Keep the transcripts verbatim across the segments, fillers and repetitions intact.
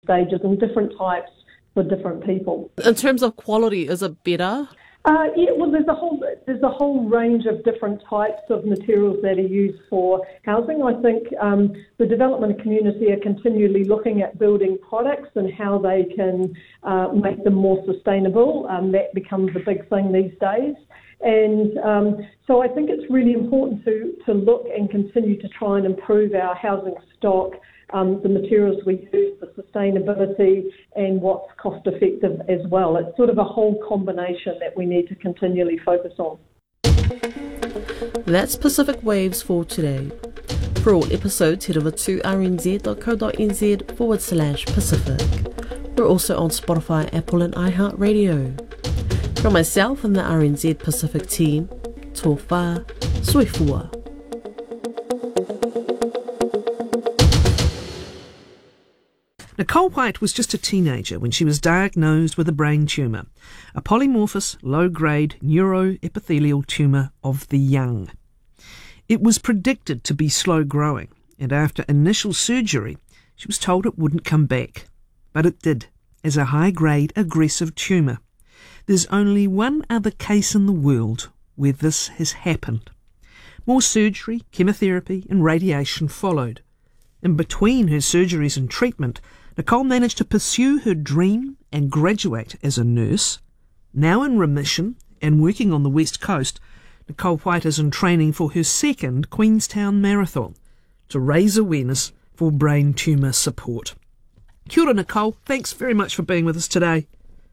stages and different types for different people. In terms of quality, is it better? Uh, yeah, well, there's a whole there's a whole range of different types of materials that are used for housing. I think um, the development community are continually looking at building products and how they can uh, make them more sustainable. Um, that becomes a big thing these days. And um, so I think it's really important to, to look and continue to try and improve our housing stock, um, the materials we use, the sustainability, and what's cost effective as well. It's sort of a whole combination that we need to continually focus on. That's Pacific Waves for today. For all episodes, head over to rnz.co.nz forward slash Pacific. We're also on Spotify, Apple and iHeartRadio. From myself and the R N Z Pacific team, tō whā, soifua. Nicole White was just a teenager when she was diagnosed with a brain tumour, a polymorphous, low-grade neuroepithelial tumour of the young. It was predicted to be slow-growing, and after initial surgery, she was told it wouldn't come back. But it did, as a high-grade aggressive tumour. There's only one other case in the world where this has happened. More surgery, chemotherapy and radiation followed. In between her surgeries and treatment, Nicole managed to pursue her dream and graduate as a nurse. Now in remission and working on the West Coast, Nicole White is in training for her second Queenstown Marathon to raise awareness for brain tumour support. Kia ora, Nicole. Thanks very much for being with us today.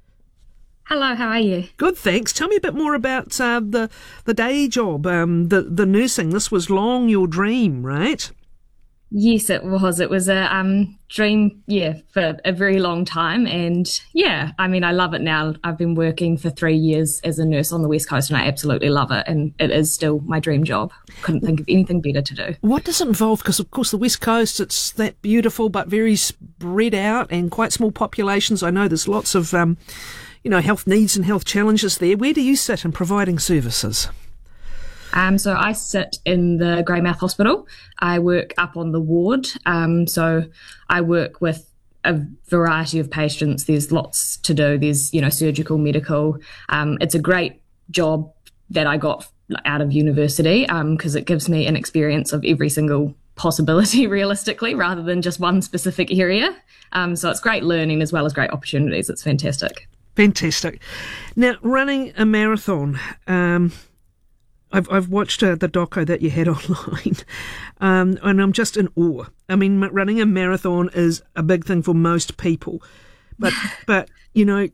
Hello, how are you? Good, thanks. Tell me a bit more about uh, the the day job, um, the the nursing. This was long your dream, right? Yes, it was. It was a um, dream, yeah, for a very long time. And yeah, I mean, I love it now. I've been working for three years as a nurse on the West Coast and I absolutely love it. And it is still my dream job. Couldn't think of anything better to do. What does it involve? Because, of course, the West Coast, it's that beautiful but very spread out and quite small populations. I know there's lots of, um, you know, health needs and health challenges there. Where do you sit in providing services? Um, so I sit in the Greymouth Hospital. I work up on the ward. Um, so I work with a variety of patients. There's lots to do. There's, you know, surgical, medical. Um, it's a great job that I got out of university because um, it gives me an experience of every single possibility realistically rather than just one specific area. Um, so it's great learning as well as great opportunities. It's fantastic. Fantastic. Now, running a marathon, um, I've I've watched uh, the doco that you had online, um, and I'm just in awe. I mean, running a marathon is a big thing for most people, but but you know,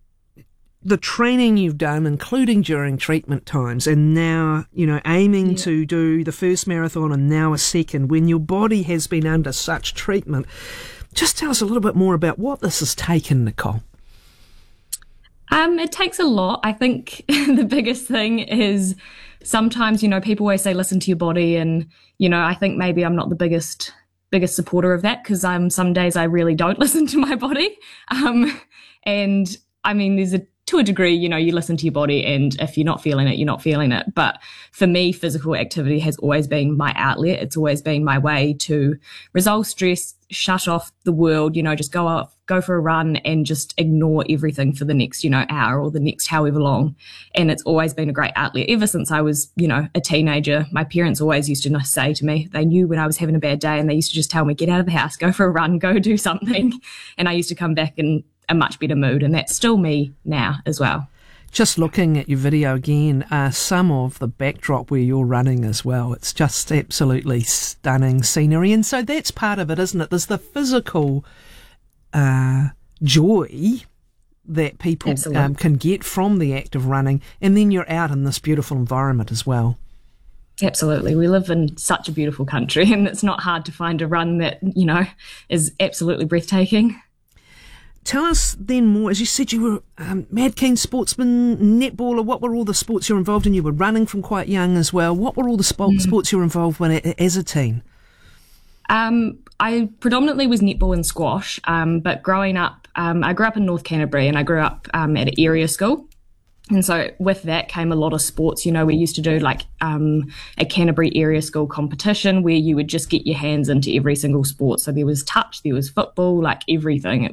the training you've done, including during treatment times, and now you know aiming yeah. to do the first marathon and now a second, when your body has been under such treatment. Just tell us a little bit more about what this has taken, Nicole. Um, it takes a lot. I think the biggest thing is sometimes, you know, people always say, listen to your body. And, you know, I think maybe I'm not the biggest, biggest supporter of that because um, some days I really don't listen to my body. Um, and I mean, there's a, to a degree, you know, you listen to your body and if you're not feeling it, you're not feeling it. But for me, physical activity has always been my outlet. It's always been my way to resolve stress, shut off the world, you know, just go off, go for a run and just ignore everything for the next, you know, hour or the next however long. And it's always been a great outlet ever since I was, you know, a teenager. My parents always used to say to me, they knew when I was having a bad day and they used to just tell me, get out of the house, go for a run, go do something. And I used to come back in a much better mood. And that's still me now as well. Just looking at your video again, uh, some of the backdrop where you're running as well, it's just absolutely stunning scenery. And so that's part of it, isn't it? There's the physical uh, joy that people um, can get from the act of running, and then you're out in this beautiful environment as well. Absolutely. We live in such a beautiful country, and it's not hard to find a run that, you know, is absolutely breathtaking. Tell us then more, as you said you were um, mad keen sportsman, netballer, what were all the sports you were involved in? You were running from quite young as well. What were all the sp- mm. sports you were involved in as a teen? Um, I predominantly was netball and squash, um, but growing up, um, I grew up in North Canterbury and I grew up um, at an area school. And so with that came a lot of sports. You know, we used to do like um, a Canterbury area school competition where you would just get your hands into every single sport. So there was touch, there was football, like everything. It